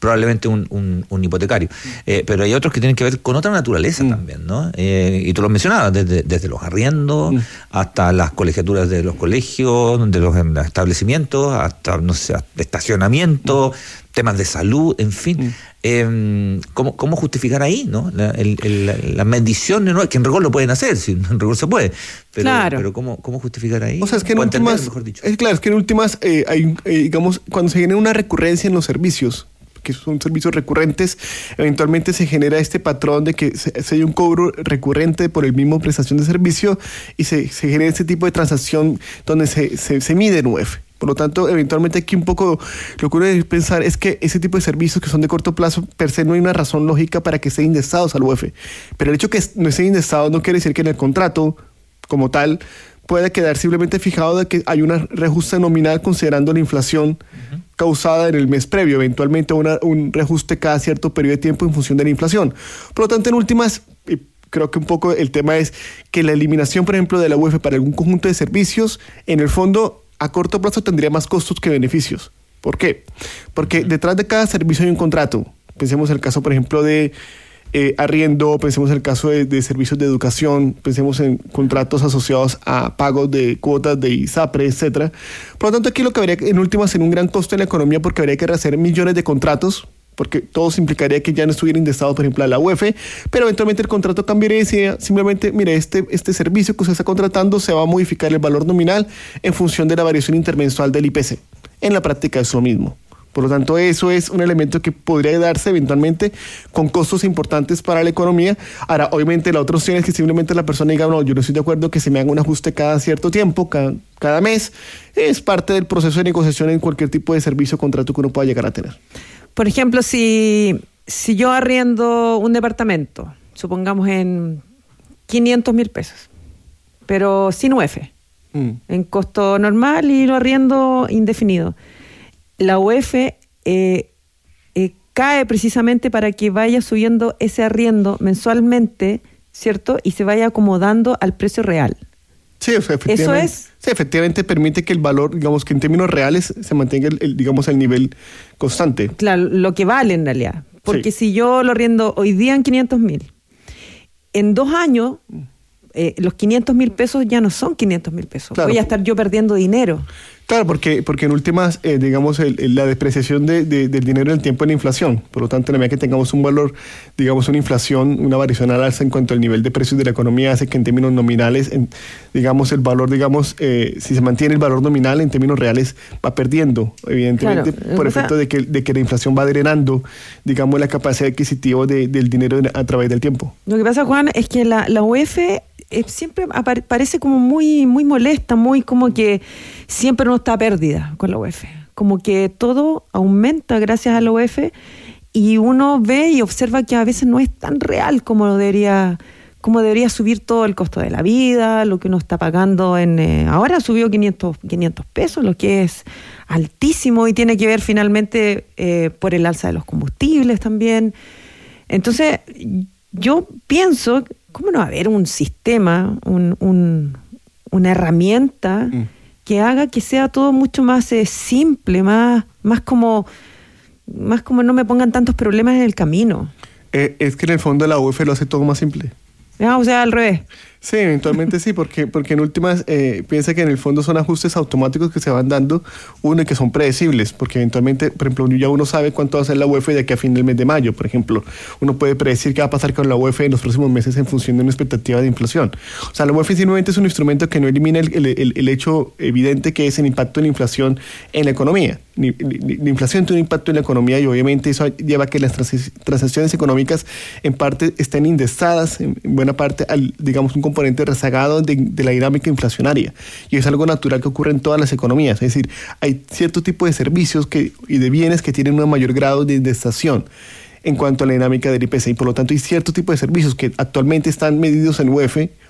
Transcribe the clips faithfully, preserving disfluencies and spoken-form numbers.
probablemente un, un, un hipotecario. Eh, pero hay otros que tienen que ver con otra naturaleza mm. también, ¿no? Eh, y tú lo mencionabas, desde, desde los arriendos mm. hasta las colegiaturas de los colegios, de los establecimientos, hasta, no sé, estacionamiento, mm. temas de salud, en fin. Mm. Eh, ¿cómo, ¿Cómo justificar ahí, no? La, el, el, la medición, ¿no? Que en rigor lo pueden hacer, si en rigor se puede. Pero, claro. pero ¿cómo, ¿cómo justificar ahí? O sea, es que en últimas, mejor dicho. Es claro, es que en últimas, eh, hay, eh, digamos, cuando se genera una recurrencia en los servicios, que son servicios recurrentes, eventualmente se genera este patrón de que se, se hay un cobro recurrente por el mismo prestación de servicio y se, se genera este tipo de transacción donde se, se, se mide en U F. Por lo tanto, eventualmente aquí un poco lo que uno debe pensar es que ese tipo de servicios que son de corto plazo, per se no hay una razón lógica para que estén indexados al U F. Pero el hecho que no estén indexados no quiere decir que en el contrato, como tal, pueda quedar simplemente fijado de que hay una reajuste nominal considerando la inflación uh-huh. causada en el mes previo, eventualmente una, un reajuste cada cierto periodo de tiempo en función de la inflación. Por lo tanto, en últimas, creo que un poco el tema es que la eliminación, por ejemplo, de la U F para algún conjunto de servicios, en el fondo, a corto plazo tendría más costos que beneficios. ¿Por qué? Porque detrás de cada servicio hay un contrato. Pensemos en el caso, por ejemplo, de eh, arriendo, pensemos en el caso de, de servicios de educación, pensemos en contratos asociados a pagos de cuotas de ISAPRE, etcétera. Por lo tanto, aquí lo que habría en últimas en un gran costo en la economía, porque habría que rehacer millones de contratos, porque todo implicaría que ya no estuviera indexado, por ejemplo, a la U F, pero eventualmente el contrato cambiaría y decía simplemente, mire, este, este servicio que usted está contratando se va a modificar el valor nominal en función de la variación intermensual del I P C. En la práctica es lo mismo. Por lo tanto, eso es un elemento que podría darse eventualmente con costos importantes para la economía. Ahora, obviamente, la otra opción es que simplemente la persona diga, no, yo no estoy de acuerdo que se me haga un ajuste cada cierto tiempo, cada, cada mes. Es parte del proceso de negociación en cualquier tipo de servicio o contrato que uno pueda llegar a tener. Por ejemplo, si, si yo arriendo un departamento, supongamos en quinientos mil pesos, pero sin U F, mm. en costo normal y lo arriendo indefinido. La U F eh, eh, cae precisamente para que vaya subiendo ese arriendo mensualmente, ¿cierto? Y se vaya acomodando al precio real. Sí, o sea, efectivamente, eso es. Sí, efectivamente permite que el valor, digamos que en términos reales, se mantenga el, el digamos, el nivel constante. Claro, lo que vale en realidad. Porque sí. si yo lo arriendo hoy día en quinientos mil, en dos años, eh, los quinientos mil pesos ya no son quinientos mil pesos. Claro. Voy a estar yo perdiendo dinero. Claro, porque, porque en últimas, eh, digamos, el, el, la depreciación de, de, del dinero en el tiempo es la inflación. Por lo tanto, en la medida que tengamos un valor, digamos, una inflación, una variación al alza en cuanto al nivel de precios de la economía, hace que en términos nominales, en, digamos, el valor, digamos, eh, si se mantiene el valor nominal, en términos reales va perdiendo, evidentemente, claro, por efecto de que, de que la inflación va drenando, digamos, la capacidad adquisitiva de, del dinero a través del tiempo. Lo que pasa, Juan, es que la, la U F... Eh, siempre apare- parece como muy, muy molesta, muy como que siempre uno está a pérdida con la U F. Como que todo aumenta gracias a la U F y uno ve y observa que a veces no es tan real como lo debería, como debería subir todo el costo de la vida, lo que uno está pagando en... Eh, ahora subió quinientos pesos, lo que es altísimo y tiene que ver finalmente eh, por el alza de los combustibles también. Entonces, yo pienso... ¿Cómo no va a haber un sistema, un, un, una herramienta mm. que haga que sea todo mucho más eh, simple, más, más como más como no me pongan tantos problemas en el camino? Eh, es que en el fondo la U F lo hace todo más simple. Ah, o sea, al revés. Sí, eventualmente sí, porque, porque en últimas eh, piensa que en el fondo son ajustes automáticos que se van dando, uno, y que son predecibles, porque eventualmente, por ejemplo, ya uno sabe cuánto va a ser la U F de aquí a fin del mes de mayo, por ejemplo. Uno puede predecir qué va a pasar con la U F en los próximos meses en función de una expectativa de inflación. O sea, la U F simplemente es un instrumento que no elimina el, el, el, el hecho evidente que es el impacto de la inflación en la economía. La inflación tiene un impacto en la economía y obviamente eso lleva a que las trans- transacciones económicas en parte estén indexadas, en buena parte, al, digamos, un componente rezagado de, de la dinámica inflacionaria. Y es algo natural que ocurre en todas las economías. Es decir, hay cierto tipo de servicios que, y de bienes que tienen un mayor grado de indexación en cuanto a la dinámica del I P C. Y por lo tanto hay cierto tipo de servicios que actualmente están medidos en U F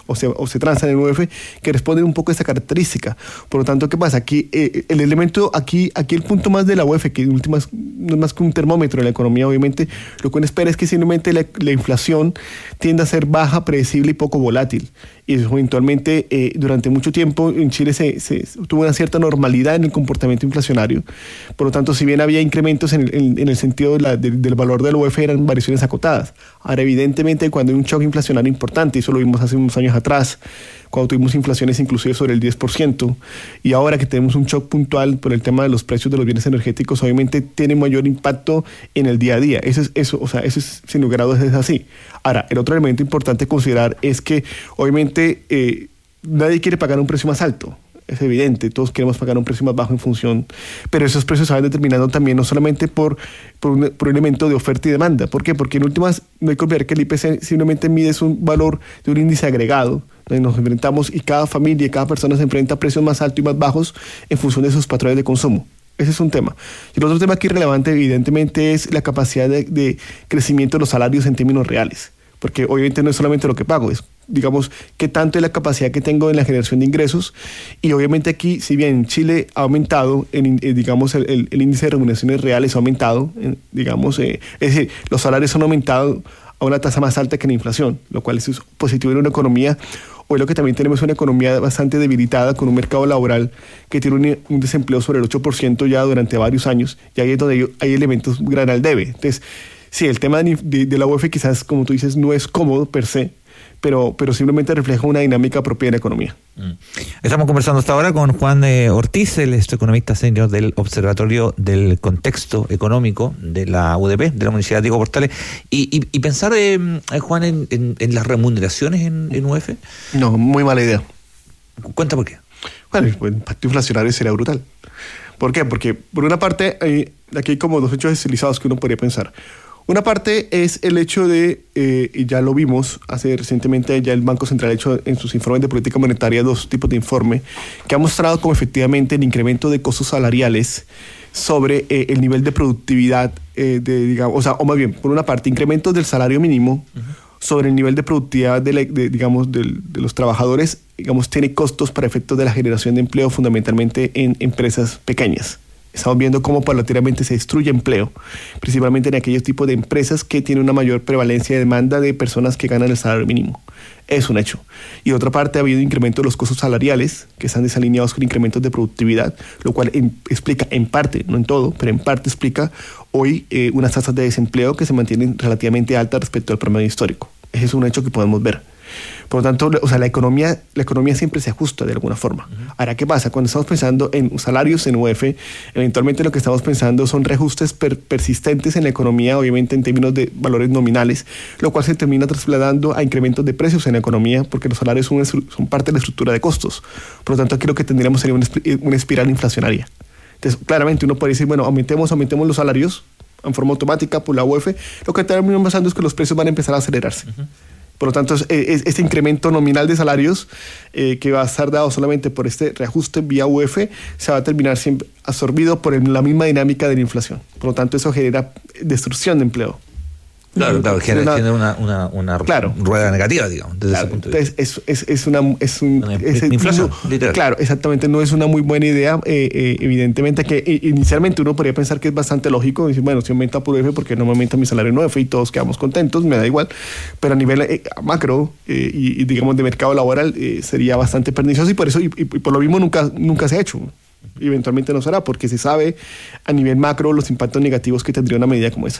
o se, o se transan en U E F, que responden un poco a esta característica. Por lo tanto, ¿qué pasa? Aquí eh, el elemento, aquí, aquí el punto más de la U E F, que en últimas no es más que un termómetro de la economía, obviamente, lo que uno espera es que simplemente la, la inflación tienda a ser baja, predecible y poco volátil. Y eso eventualmente, eh, durante mucho tiempo, en Chile se, se tuvo una cierta normalidad en el comportamiento inflacionario. Por lo tanto, si bien había incrementos en el, en, en el sentido de la, de, del valor del U E F, eran variaciones acotadas. Ahora, evidentemente, cuando hay un shock inflacionario importante, y eso lo vimos hace unos años atrás, cuando tuvimos inflaciones inclusive sobre el diez por ciento, y ahora que tenemos un shock puntual por el tema de los precios de los bienes energéticos, obviamente tiene mayor impacto en el día a día. Eso es, eso, o sea, eso es, sin lugar a dudas es así. Ahora, el otro elemento importante a considerar es que obviamente eh, nadie quiere pagar un precio más alto. Es evidente, todos queremos pagar un precio más bajo en función, pero esos precios se van determinando también no solamente por, por, un, por un elemento de oferta y demanda. ¿Por qué? Porque en últimas no hay que olvidar que el I P C simplemente mide un valor de un índice agregado, donde nos enfrentamos y cada familia y cada persona se enfrenta a precios más altos y más bajos en función de sus patrones de consumo. Ese es un tema. Y el otro tema aquí relevante evidentemente es la capacidad de, de crecimiento de los salarios en términos reales, porque obviamente no es solamente lo que pago, es digamos, qué tanto es la capacidad que tengo en la generación de ingresos. Y obviamente aquí, si bien Chile ha aumentado, en, eh, digamos, el, el, el índice de remuneraciones reales ha aumentado, en, digamos, eh, es decir, los salarios han aumentado a una tasa más alta que la inflación, lo cual es positivo en una economía. Hoy lo que también tenemos es una economía bastante debilitada, con un mercado laboral que tiene un, un desempleo sobre el ocho por ciento ya durante varios años, y ahí es donde hay, hay elementos gran al debe. Entonces, sí, el tema de, de, de la U E F quizás, como tú dices, no es cómodo per se, Pero, pero simplemente refleja una dinámica propia de la economía. Estamos conversando hasta ahora con Juan eh, Ortiz, el economista senior del Observatorio del Contexto Económico de la U D P, de la Universidad Diego Portales. Y, y, y pensar, eh, Juan, en, en, en las remuneraciones en, en U E F. No, muy mala idea. Cuenta por qué. Bueno, el impacto inflacionario sería brutal. ¿Por qué? Porque, por una parte, hay, aquí hay como dos hechos estilizados que uno podría pensar. Una parte es el hecho de, eh, y ya lo vimos hace recientemente, ya el Banco Central ha hecho en sus informes de política monetaria dos tipos de informe, que ha mostrado cómo efectivamente el incremento de costos salariales sobre eh, el nivel de productividad, eh, de, digamos, o sea, o más bien, por una parte, incrementos del salario mínimo uh-huh. sobre el nivel de productividad de, la, de, digamos, de, de los trabajadores, digamos, tiene costos para efectos de la generación de empleo fundamentalmente en empresas pequeñas. Estamos viendo cómo paulatinamente se destruye empleo, principalmente en aquellos tipos de empresas que tienen una mayor prevalencia de demanda de personas que ganan el salario mínimo. Es un hecho. Y de otra parte ha habido incremento de los costos salariales que están desalineados con incrementos de productividad, lo cual en, explica en parte, no en todo, pero en parte explica hoy eh, unas tasas de desempleo que se mantienen relativamente altas respecto al promedio histórico. Ese es un hecho que podemos ver. Por lo tanto, o sea, la economía, la economía siempre se ajusta de alguna forma. Uh-huh. Ahora, ¿qué pasa? Cuando estamos pensando en salarios en U E F, eventualmente lo que estamos pensando son reajustes per- persistentes en la economía, obviamente en términos de valores nominales, lo cual se termina trasladando a incrementos de precios en la economía, porque los salarios son, son parte de la estructura de costos. Por lo tanto, aquí lo que tendríamos sería una, una espiral inflacionaria. Entonces, claramente uno puede decir, bueno, aumentemos, aumentemos los salarios en forma automática por la U E F, lo que termina pasando es que los precios van a empezar a acelerarse. Uh-huh. Por lo tanto, es, es, este incremento nominal de salarios eh, que va a estar dado solamente por este reajuste vía U E F se va a terminar siempre absorbido por el, la misma dinámica de la inflación. Por lo tanto, eso genera destrucción de empleo. Claro, claro, genera, genera una, una, una claro. rueda negativa, digamos, desde claro, ese punto de vista. Es, es, es una, es un, una es, inflación, no, literal. Claro, exactamente, no es una muy buena idea. Eh, eh, evidentemente que eh, inicialmente uno podría pensar que es bastante lógico, decir, bueno, si aumenta por U E F, porque no me aumenta mi salario en U E F y todos quedamos contentos, me da igual. Pero a nivel eh, macro eh, y, y digamos de mercado laboral eh, sería bastante pernicioso y por eso, y, y por lo mismo nunca, nunca se ha hecho. Y eventualmente no será, porque se sabe a nivel macro los impactos negativos que tendría una medida como esa.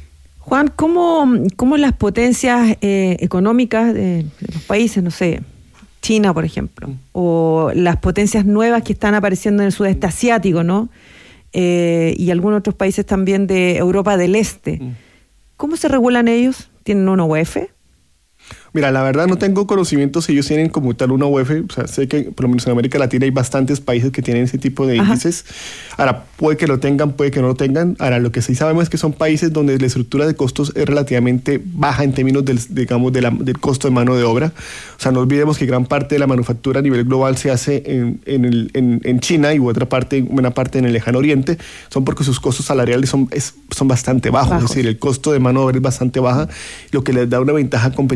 Juan, ¿cómo, cómo las potencias eh, económicas de, de los países, no sé, China, por ejemplo, mm. o las potencias nuevas que están apareciendo en el sudeste asiático, ¿no? Eh, y algunos otros países también de Europa del Este, mm. ¿cómo se regulan ellos? ¿Tienen una U E F? Mira, la verdad no tengo conocimiento si ellos tienen como tal una U E F. O sea, sé que por lo menos en América Latina hay bastantes países que tienen ese tipo de índices. Ajá. Ahora, puede que lo tengan, puede que no lo tengan. Ahora, lo que sí sabemos es que son países donde la estructura de costos es relativamente baja en términos del, digamos, de la, del costo de mano de obra. O sea, no olvidemos que gran parte de la manufactura a nivel global se hace en, en, el, en, en China y otra parte, una parte en el Lejano Oriente. Son porque sus costos salariales son, es, son bastante bajos. bajos. Es decir, el costo de mano de obra es bastante baja, lo que les da una ventaja competitiva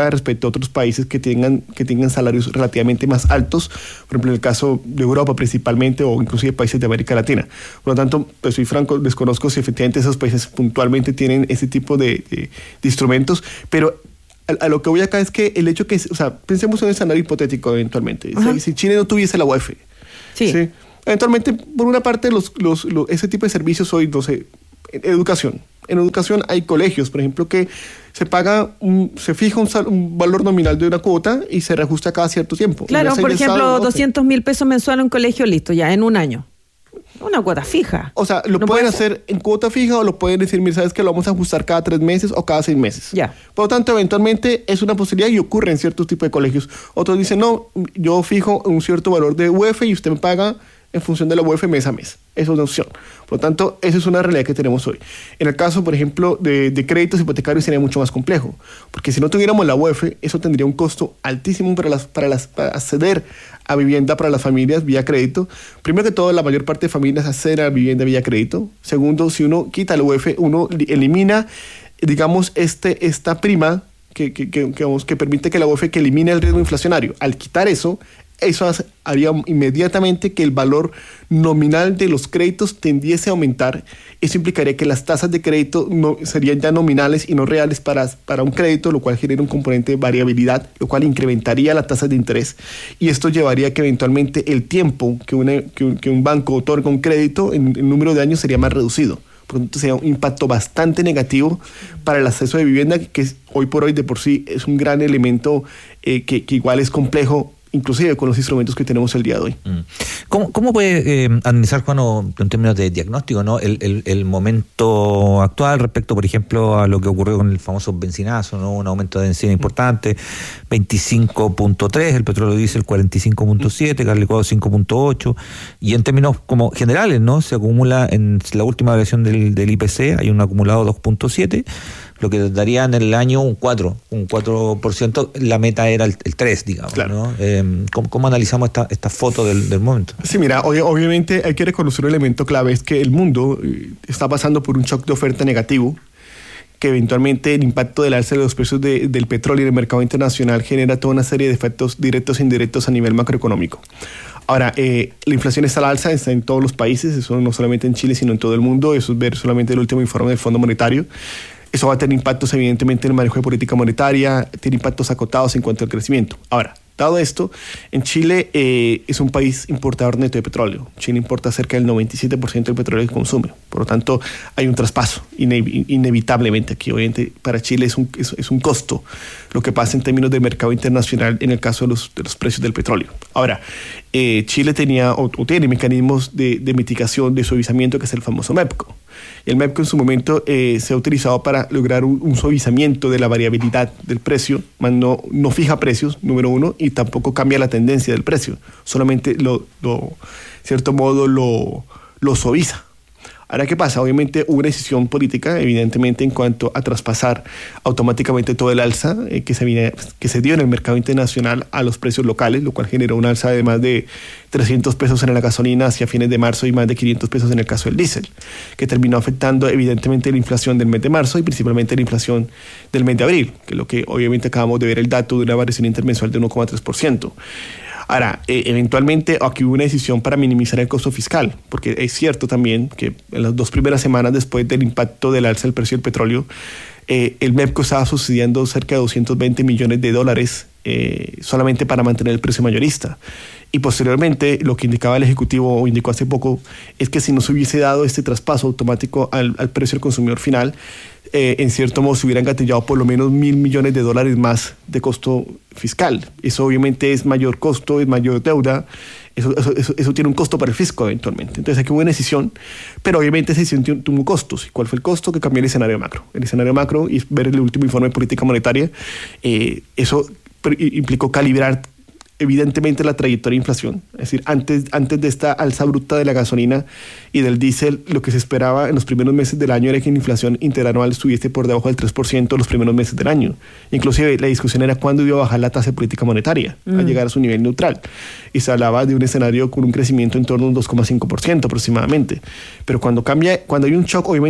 ventaja respecto a otros países que tengan, que tengan salarios relativamente más altos, por ejemplo en el caso de Europa principalmente o inclusive países de América Latina. Por lo tanto, pues soy franco, desconozco si efectivamente esos países puntualmente tienen ese tipo de, de, de instrumentos, pero a, a lo que voy acá es que el hecho que, o sea, pensemos en un escenario hipotético eventualmente, si, si Chile no tuviese la U E F, sí. ¿sí? Eventualmente, por una parte, los, los, los, ese tipo de servicios hoy, no sé, en educación. En educación hay colegios, por ejemplo, que se paga, un, se fija un, sal, un valor nominal de una cuota y se reajusta cada cierto tiempo. Claro, por ejemplo, doscientos mil pesos mensuales en un colegio, listo, ya en un año. Una cuota fija. O sea, lo ¿No pueden puede hacer en cuota fija o lo pueden decir, mira, sabes que lo vamos a ajustar cada tres meses o cada seis meses. Ya. Por lo tanto, eventualmente es una posibilidad y ocurre en ciertos tipos de colegios. Otros dicen, no, yo fijo un cierto valor de U E F y usted me paga en función de la U E F mes a mes. Eso es una opción. Por lo tanto, esa es una realidad que tenemos hoy. En el caso, por ejemplo, de, de créditos hipotecarios sería mucho más complejo, porque si no tuviéramos la U E F, eso tendría un costo altísimo para, las, para, las, para acceder a vivienda para las familias vía crédito. Primero que todo, la mayor parte de familias acceden a vivienda vía crédito. Segundo, si uno quita la U E F, uno elimina, digamos, este, esta prima que, que, que, que, que permite que la U E F que elimine el riesgo inflacionario. Al quitar eso, eso haría inmediatamente que el valor nominal de los créditos tendiese a aumentar. Eso implicaría que las tasas de crédito no, serían ya nominales y no reales para, para un crédito, lo cual genera un componente de variabilidad, lo cual incrementaría las tasas de interés. Y esto llevaría a que eventualmente el tiempo que, una, que, un, que un banco otorga un crédito en el número de años sería más reducido. Por lo tanto, sería un impacto bastante negativo para el acceso de vivienda, que es, hoy por hoy de por sí es un gran elemento eh, que, que igual es complejo, inclusive con los instrumentos que tenemos el día de hoy. ¿Cómo, cómo puede eh, analizar, Juan, en términos de diagnóstico, ¿no? el, el, el momento actual respecto, por ejemplo, a lo que ocurrió con el famoso bencinazo, ¿no? Un aumento de bencina importante, veinticinco punto tres, el petróleo diésel cuarenta y cinco punto siete, gas licuado cinco punto ocho, y en términos como generales, ¿no? Se acumula en la última variación del, del I P C, hay un acumulado dos punto siete, lo que daría en el año un cuatro, un cuatro por ciento, la meta era el, el tres, digamos, claro. ¿No? Eh, ¿cómo, ¿Cómo analizamos esta, esta foto del, del momento? Sí, mira, ob- obviamente hay que reconocer un elemento clave, es que el mundo está pasando por un shock de oferta negativo, que eventualmente el impacto del alza de los precios de, del petróleo en el mercado internacional genera toda una serie de efectos directos e indirectos a nivel macroeconómico. Ahora, eh, la inflación está al alza, está en todos los países, eso no solamente en Chile, sino en todo el mundo, eso es ver solamente el último informe del Fondo Monetario. Eso va a tener impactos evidentemente en el manejo de política monetaria, tiene impactos acotados en cuanto al crecimiento. Ahora, dado esto, en Chile eh, es un país importador neto de petróleo. Chile importa cerca del noventa y siete por ciento del petróleo que consume. Por lo tanto, hay un traspaso ine- inevitablemente aquí. Obviamente, para Chile es un, es, es un costo lo que pasa en términos del mercado internacional en el caso de los, de los precios del petróleo. Ahora, eh, Chile tenía o, o tiene mecanismos de, de mitigación, de suavizamiento, que es el famoso MEPCO. El MEPCO en su momento eh, se ha utilizado para lograr un, un suavizamiento de la variabilidad del precio, más no, no fija precios, número uno, y tampoco cambia la tendencia del precio, solamente lo, lo cierto modo lo, lo suaviza. Ahora, ¿qué pasa? Obviamente hubo una decisión política, evidentemente, en cuanto a traspasar automáticamente todo el alza eh, que, se viene, que se dio en el mercado internacional a los precios locales, lo cual generó un alza de más de trescientos pesos en la gasolina hacia fines de marzo y más de quinientos pesos en el caso del diésel, que terminó afectando evidentemente la inflación del mes de marzo y principalmente la inflación del mes de abril, que es lo que obviamente acabamos de ver el dato de una variación intermensual de uno coma tres por ciento. Ahora, eh, eventualmente aquí hubo una decisión para minimizar el costo fiscal, porque es cierto también que en las dos primeras semanas después del impacto del alza del precio del petróleo, eh, el MEPCO estaba subsidiando cerca de doscientos veinte millones de dólares eh, solamente para mantener el precio mayorista. Y posteriormente, lo que indicaba el Ejecutivo, o indicó hace poco, es que si no se hubiese dado este traspaso automático al, al precio del consumidor final, eh, en cierto modo se hubieran gatillado por lo menos mil millones de dólares más de costo fiscal. Eso obviamente es mayor costo, es mayor deuda, eso, eso, eso, eso tiene un costo para el fisco eventualmente. Entonces aquí hubo una decisión, pero obviamente esa decisión tuvo costos. ¿Y cuál fue el costo? Que cambió el escenario macro. El escenario macro, y ver el último informe de política monetaria, eh, eso implicó calibrar evidentemente la trayectoria de inflación, es decir, antes, antes de esta alza bruta de la gasolina y del diésel, lo que se esperaba en los primeros meses del año era que la inflación interanual estuviese por debajo del tres por ciento los primeros meses del año. Inclusive la discusión era cuándo iba a bajar la tasa de política monetaria, mm. a llegar a su nivel neutral. Y se hablaba de un escenario con un crecimiento en torno a un dos coma cinco por ciento aproximadamente. Pero cuando cambia, cuando hay un shock, obviamente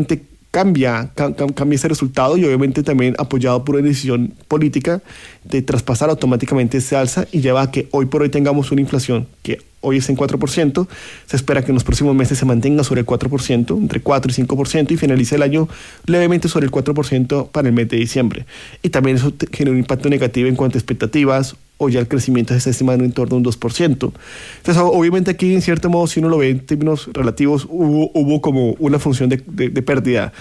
cambia, cam, cambia ese resultado y obviamente también apoyado por una decisión política de traspasar automáticamente ese alza y lleva a que hoy por hoy tengamos una inflación que hoy es en cuatro por ciento, se espera que en los próximos meses se mantenga sobre el cuatro por ciento, entre cuatro y cinco por ciento y finalice el año levemente sobre el cuatro por ciento para el mes de diciembre. Y también eso genera un impacto negativo en cuanto a expectativas, o ya el crecimiento se está estimando en torno a un dos por ciento. Entonces, obviamente aquí, en cierto modo, si uno lo ve en términos relativos, hubo, hubo como una función de, de, de pérdida.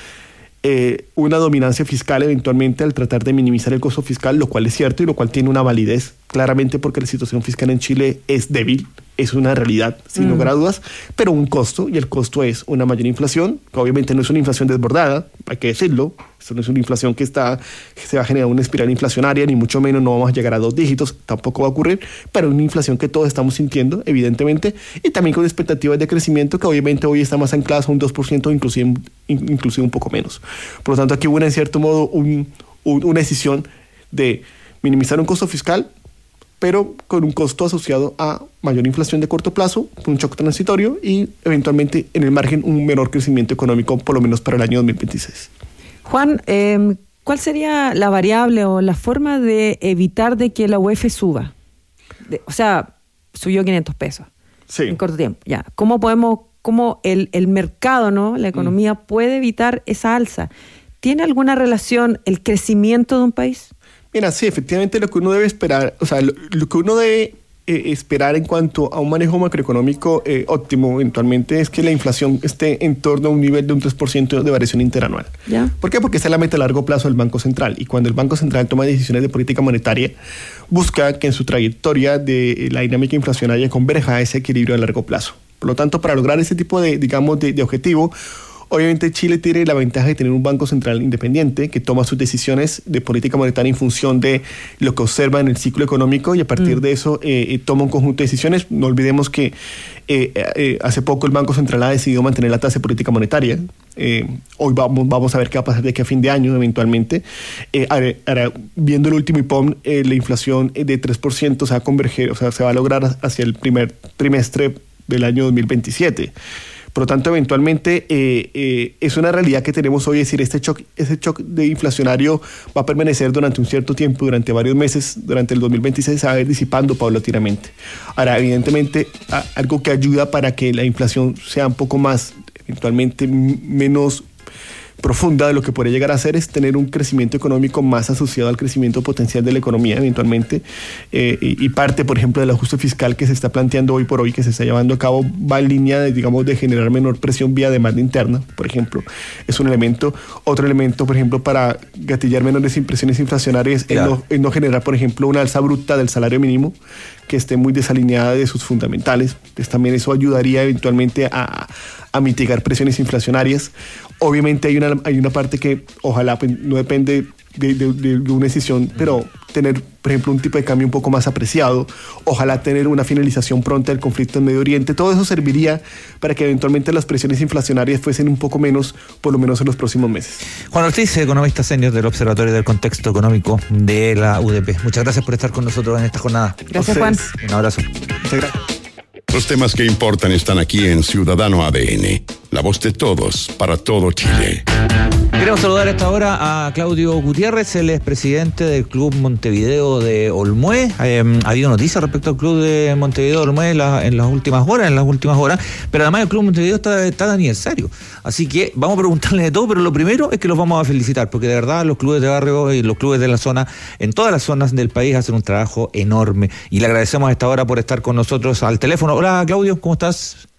Eh, una dominancia fiscal eventualmente al tratar de minimizar el costo fiscal, lo cual es cierto y lo cual tiene una validez, claramente porque la situación fiscal en Chile es débil, es una realidad, sin mm. lugar a dudas, pero un costo, y el costo es una mayor inflación, que obviamente no es una inflación desbordada, hay que decirlo, esto no es una inflación que, está, que se va a generar una espiral inflacionaria, ni mucho menos no vamos a llegar a dos dígitos, tampoco va a ocurrir, pero una inflación que todos estamos sintiendo, evidentemente, y también con expectativas de crecimiento que obviamente hoy está más ancladas a un dos por ciento, inclusive, inclusive un poco menos. Por lo tanto, aquí hubo en cierto modo un, un, una decisión de minimizar un costo fiscal, pero con un costo asociado a mayor inflación de corto plazo, un shock transitorio y eventualmente en el margen un menor crecimiento económico, por lo menos para el año dos mil veintiséis. Juan, eh, ¿cuál sería la variable o la forma de evitar de que la U E F suba? De, o sea, subió quinientos pesos sí. en corto tiempo. Ya. ¿Cómo podemos, cómo el, el mercado, ¿no? la economía mm. puede evitar esa alza? ¿Tiene alguna relación el crecimiento de un país? Mira, sí, efectivamente lo que uno debe esperar, o sea, lo, lo que uno debe eh, esperar en cuanto a un manejo macroeconómico eh, óptimo eventualmente es que la inflación esté en torno a un nivel de un tres por ciento de variación interanual. ¿Ya? ¿Por qué? Porque esa es la meta a largo plazo del Banco Central y cuando el Banco Central toma decisiones de política monetaria busca que en su trayectoria de la dinámica inflacionaria converja a ese equilibrio a largo plazo. Por lo tanto, para lograr ese tipo de, digamos, de, de objetivo, obviamente Chile tiene la ventaja de tener un Banco Central independiente que toma sus decisiones de política monetaria en función de lo que observa en el ciclo económico y a partir mm. de eso eh, toma un conjunto de decisiones. No olvidemos que eh, eh, hace poco el Banco Central ha decidido mantener la tasa de política monetaria. Eh, hoy vamos, vamos a ver qué va a pasar de aquí a fin de año eventualmente. Eh, ahora, ahora, viendo el último I P O M, eh, la inflación de tres por ciento se va a converger, o sea, se va a lograr hacia el primer trimestre del año dos mil veintisiete. Por lo tanto, eventualmente eh, eh, es una realidad que tenemos hoy, es decir, este shock, ese shock de inflacionario va a permanecer durante un cierto tiempo, durante varios meses, durante el dos mil veintiséis se va a ir disipando paulatinamente. Ahora, evidentemente, a, algo que ayuda para que la inflación sea un poco más, eventualmente m- menos profunda de lo que podría llegar a ser es tener un crecimiento económico más asociado al crecimiento potencial de la economía eventualmente eh, y, y parte, por ejemplo, del ajuste fiscal que se está planteando hoy por hoy, que se está llevando a cabo, va en línea de, digamos, de generar menor presión vía demanda interna, por ejemplo, es un elemento. Otro elemento, por ejemplo, para gatillar menores impresiones inflacionarias es no, es no generar, por ejemplo, una alza bruta del salario mínimo que esté muy desalineada de sus fundamentales. Entonces también eso ayudaría eventualmente a, a mitigar presiones inflacionarias. Obviamente hay una, hay una parte que ojalá pues, no depende de, de, de una decisión, pero tener, por ejemplo, un tipo de cambio un poco más apreciado, ojalá tener una finalización pronta del conflicto en Medio Oriente, todo eso serviría para que eventualmente las presiones inflacionarias fuesen un poco menos, por lo menos en los próximos meses. Juan Ortiz, economista senior del Observatorio del Contexto Económico de la U D P. Muchas gracias por estar con nosotros en esta jornada. Gracias, Juan. Un abrazo. Muchas gracias. Los temas que importan están aquí en Ciudadano A D N, la voz de todos, para todo Chile. Queremos saludar a esta hora a Claudio Gutiérrez, él es presidente del Club Montevideo de Olmué. Eh, ha habido noticias respecto al Club de Montevideo de Olmué en, la, en las últimas horas, en las últimas horas, pero además el Club Montevideo está, está de aniversario. Así que vamos a preguntarle de todo, pero lo primero es que los vamos a felicitar, porque de verdad los clubes de barrio y los clubes de la zona, en todas las zonas del país, hacen un trabajo enorme. Y le agradecemos a esta hora por estar con nosotros al teléfono. Hola Claudio, ¿cómo estás?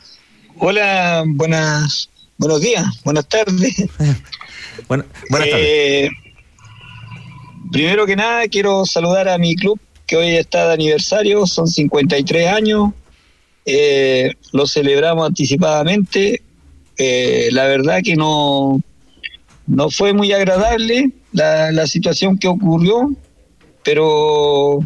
Hola, buenas, buenos días, buenas tardes. Bueno, buenas tardes. Eh, primero que nada, quiero saludar a mi club, que hoy está de aniversario, son cincuenta y tres años. Eh, lo celebramos anticipadamente. Eh, la verdad que no, no fue muy agradable la, la situación que ocurrió, pero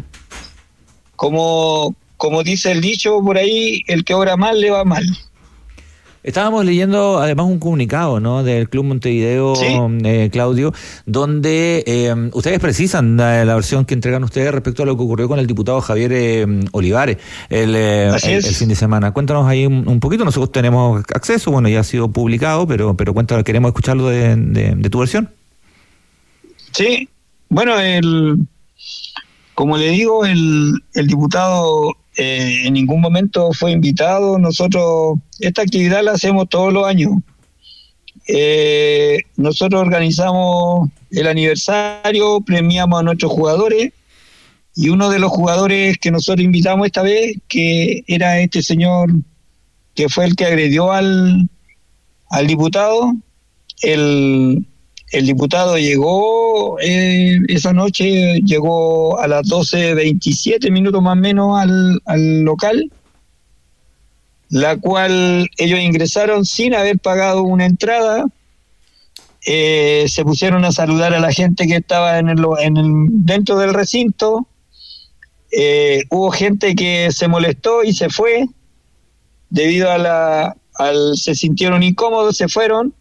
como, como dice el dicho por ahí, el que obra mal le va mal. Estábamos leyendo además un comunicado, ¿no?, del Club Montevideo, ¿sí?, eh, Claudio, donde eh, ustedes precisan la, la versión que entregan ustedes respecto a lo que ocurrió con el diputado Javier eh, Olivares el, eh, el, el fin de semana. Cuéntanos ahí un, un poquito, nosotros tenemos acceso, bueno, ya ha sido publicado, pero pero cuéntanos, queremos escucharlo de, de, de tu versión. Sí, bueno, el, como le digo, el, el diputado eh, en ningún momento fue invitado. Nosotros esta actividad la hacemos todos los años. Eh, nosotros organizamos el aniversario, premiamos a nuestros jugadores, y uno de los jugadores que nosotros invitamos esta vez, que era este señor que fue el que agredió al, al diputado, el... El diputado llegó eh, esa noche, llegó a las doce veintisiete minutos más o menos al, al local, la cual ellos ingresaron sin haber pagado una entrada. Eh, se pusieron a saludar a la gente que estaba en el, en el, dentro del recinto. Eh, hubo gente que se molestó y se fue, debido a la... Al, se sintieron incómodos, se fueron.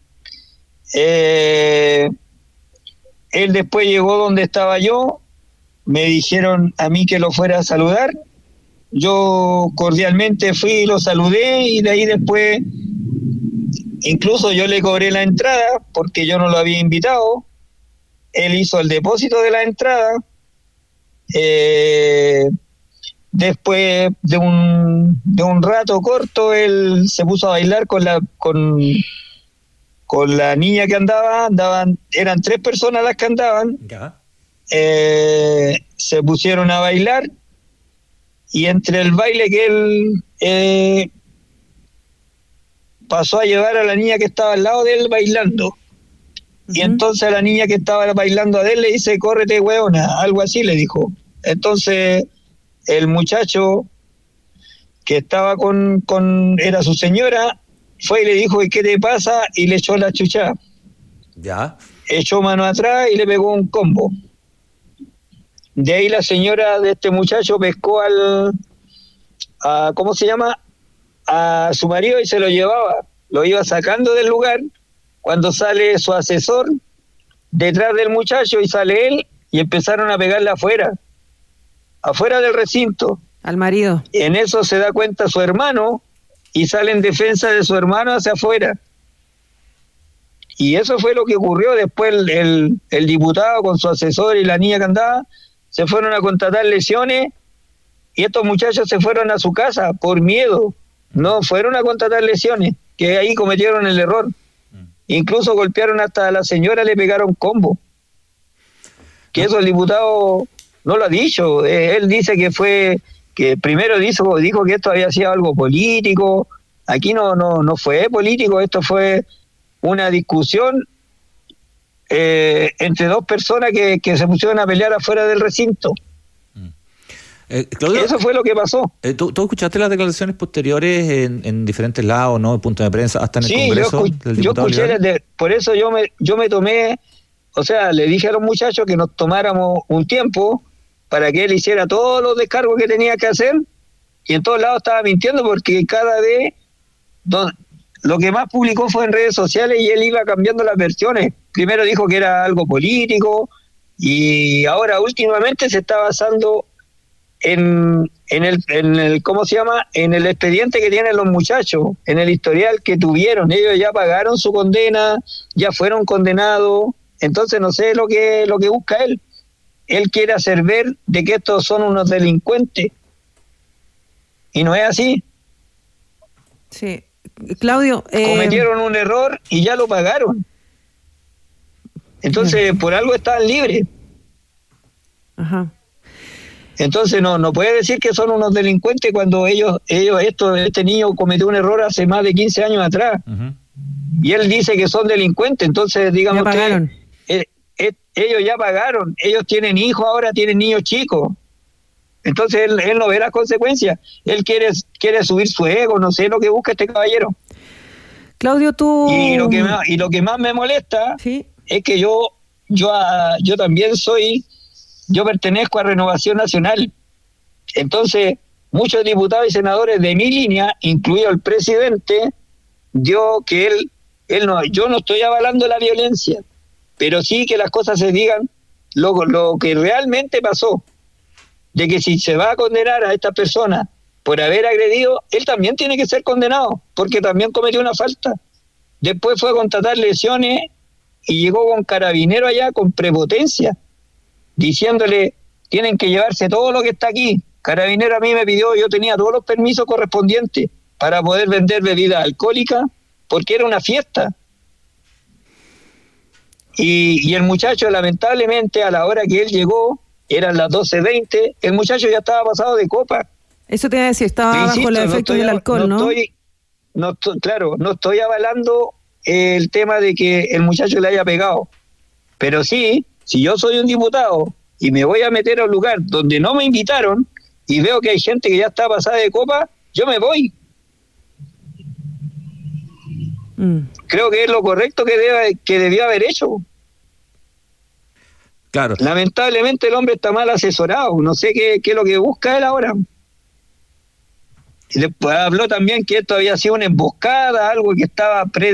Eh, él después llegó donde estaba yo, me dijeron a mí que lo fuera a saludar, yo cordialmente fui y lo saludé, y de ahí después incluso yo le cobré la entrada porque yo no lo había invitado. Él hizo el depósito de la entrada. Eh, después de un de un rato corto él se puso a bailar con la con con la niña que andaba, andaban, eran tres personas las que andaban, ya. Eh, se pusieron a bailar, y entre el baile que él eh, pasó a llevar a la niña que estaba al lado de él bailando, uh-huh. Y entonces a la niña que estaba bailando a él le dice, córrete hueona, algo así le dijo. Entonces el muchacho que estaba con, con era su señora, fue y le dijo, ¿y qué te pasa? Y le echó la chucha. Ya. Echó mano atrás y le pegó un combo. De ahí la señora de este muchacho pescó al... A, ¿cómo se llama? A su marido y se lo llevaba. Lo iba sacando del lugar. Cuando sale su asesor detrás del muchacho y sale él, y empezaron a pegarle afuera. Afuera del recinto. Al marido. En eso se da cuenta su hermano, y sale en defensa de su hermano hacia afuera. Y eso fue lo que ocurrió. Después el, el, el diputado con su asesor y la niña que andaba se fueron a contratar lesiones, y estos muchachos se fueron a su casa por miedo. No fueron a contratar lesiones, que ahí cometieron el error. Incluso golpearon hasta a la señora, le pegaron combo. Que eso el diputado no lo ha dicho. Él dice que fue... que primero dijo, dijo que esto había sido algo político. Aquí no no no fue político, esto fue una discusión eh, entre dos personas que, que se pusieron a pelear afuera del recinto. Eh, Claudio, eso fue lo que pasó. Eh, ¿tú, ¿Tú escuchaste las declaraciones posteriores en, en diferentes lados, ¿no? Puntos de prensa, hasta en el sí, Congreso? Sí, yo, yo escuché, de, por eso yo me, yo me tomé, o sea, le dije a los muchachos que nos tomáramos un tiempo para que él hiciera todos los descargos que tenía que hacer, y en todos lados estaba mintiendo, porque cada vez don, lo que más publicó fue en redes sociales, y él iba cambiando las versiones. Primero dijo que era algo político, y ahora últimamente se está basando en, en, el, en el, ¿cómo se llama? En el expediente que tienen los muchachos, en el historial que tuvieron. Ellos ya pagaron su condena, ya fueron condenados, entonces no sé lo que, lo que busca él. Él quiere hacer ver de que estos son unos delincuentes. Y no es así. Sí. Claudio... Eh... Cometieron un error y ya lo pagaron. Entonces, por algo están libres. Ajá. Entonces, no no puede decir que son unos delincuentes cuando ellos, ellos esto, este niño cometió un error hace más de quince años atrás. Uh-huh. Y él dice que son delincuentes. Entonces, digamos ya pagaron. que... Eh, eh, ellos ya pagaron, ellos tienen hijos ahora, tienen niños chicos. Entonces él, él no ve las consecuencias. Él quiere, quiere subir su ego, no sé lo que busca este caballero. Claudio, tú... Y lo que más, y lo que más me molesta, ¿sí?, es que yo, yo, yo también soy, yo pertenezco a Renovación Nacional. Entonces, muchos diputados y senadores de mi línea, incluido el presidente, dio que él, él no, yo no estoy avalando la violencia, pero sí que las cosas se digan lo, lo que realmente pasó, de que si se va a condenar a esta persona por haber agredido, él también tiene que ser condenado, porque también cometió una falta. Después fue a contratar lesiones y llegó con carabinero allá con prepotencia, diciéndole, tienen que llevarse todo lo que está aquí. Carabinero a mí me pidió, yo tenía todos los permisos correspondientes para poder vender bebidas alcohólicas, porque era una fiesta. Y, y el muchacho, lamentablemente, a la hora que él llegó, eran las doce veinte, el muchacho ya estaba pasado de copa. Eso te iba a decir, estaba bajo Insisto, los no efectos estoy, del alcohol, ¿no? ¿no? Estoy, no estoy, claro, no estoy avalando el tema de que el muchacho le haya pegado. Pero sí, si yo soy un diputado y me voy a meter a un lugar donde no me invitaron y veo que hay gente que ya está pasada de copa, yo me voy. Mm. Creo que es lo correcto que, debe, que debió haber hecho. Claro. Lamentablemente el hombre está mal asesorado, no sé qué, qué es lo que busca él ahora. Y después habló también que esto había sido una emboscada, algo que estaba pre